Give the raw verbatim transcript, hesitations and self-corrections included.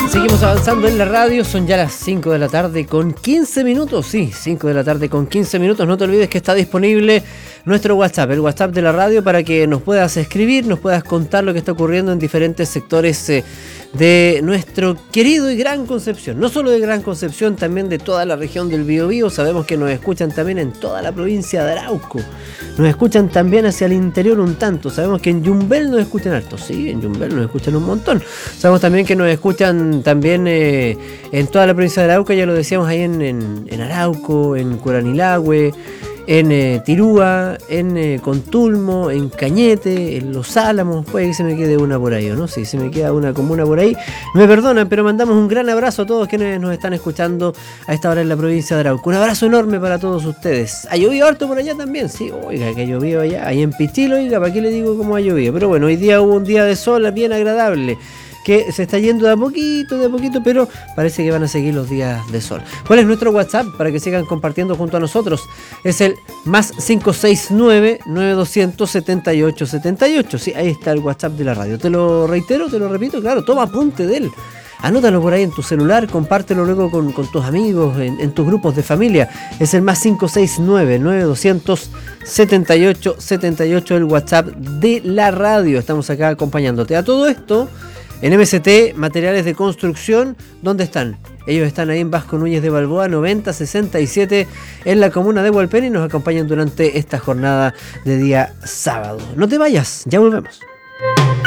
Seguimos avanzando en la radio, son ya las cinco de la tarde con quince minutos, sí, cinco de la tarde con quince minutos, no te olvides que está disponible nuestro WhatsApp, el WhatsApp de la radio para que nos puedas escribir, nos puedas contar lo que está ocurriendo en diferentes sectores eh, de nuestro querido y Gran Concepción, no solo de Gran Concepción, también de toda la región del Biobío. Sabemos que nos escuchan también en toda la provincia de Arauco, nos escuchan también hacia el interior un tanto, sabemos que en Yumbel nos escuchan harto, sí, en Yumbel nos escuchan un montón, sabemos también que nos escuchan también eh, en toda la provincia de Arauco, ya lo decíamos ahí en, en, en Arauco, en Curanilahue, en eh, Tirúa, en eh, Contulmo, en Cañete, en Los Álamos. Puede que se me quede una por ahí, ¿o no? Sí, se me queda una comuna por ahí. Me perdonan, pero mandamos un gran abrazo a todos quienes nos están escuchando a esta hora en la provincia de Arauco. Un abrazo enorme para todos ustedes. ¿Ha llovido harto por allá también? Sí, oiga, que ha llovido allá. Ahí en Pichil, oiga, ¿para qué le digo cómo ha llovido? Pero bueno, hoy día hubo un día de sol bien agradable, que se está yendo de a poquito, de a poquito, pero parece que van a seguir los días de sol. ¿Cuál es nuestro WhatsApp para que sigan compartiendo junto a nosotros? Es el más cinco seis nueve, nueve dos cero cero, siete ocho siete ocho. Sí, ahí está el WhatsApp de la radio. Te lo reitero, te lo repito, claro, toma apunte de él. Anótalo por ahí en tu celular, compártelo luego con, con tus amigos, en, en tus grupos de familia. Es el más cinco seis nueve, nueve dos cero cero, siete ocho siete ocho, el WhatsApp de la radio. Estamos acá acompañándote a todo esto. En M S T, materiales de construcción, ¿dónde están? Ellos están ahí en Vasco Núñez de Balboa, noventa sesenta y siete, en la comuna de Hualpén, y nos acompañan durante esta jornada de día sábado. No te vayas, ya volvemos.